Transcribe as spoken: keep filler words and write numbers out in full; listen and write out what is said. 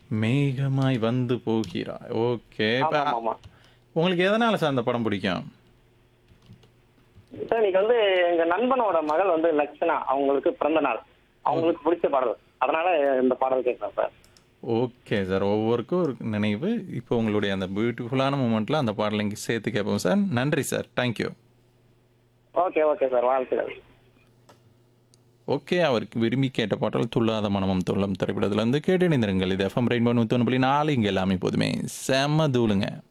மேகமாய் வந்து போகிறாய். ஓகே. இப்ப ஆமா ஆமா ஆமா உங்களுக்கு எதனால சார் அந்த படம் பிடிக்கும்? சார் இன்னைக்கு வந்து எங்க நண்பனோட மகள் வந்து லட்சணா அவங்களுக்கு பிறந்த நாள். அவங்களுக்கு பிடிச்ச பாடல். அதனால இந்த பாடல் கேட்கலாம் சார். Okay sir. ஒவ்வொருக்கும் ஒரு நினைவு. இப்போ உங்களுடைய அந்த பியூட்டிஃபுல்லான மொமெண்ட்ல அந்த பாடல இங்க சேர்த்து கேட்போம் சார். நன்றி sir. Thank you. Okay okay sir. வாழ்த்துக்கள். ஓகே. அவருக்கு விரும்பி கேட்ட பாடல் துள்ளாத மனமும் துள்ளும் திரைப்படத்திலிருந்து கேட்டு இணைந்திருங்கள். இது எஃப்எம் ரெயின்போ நூற்றி ஒன்று புள்ளி நாலு இங்கே எல்லாமே போதுமே செம்ம தூளுங்க.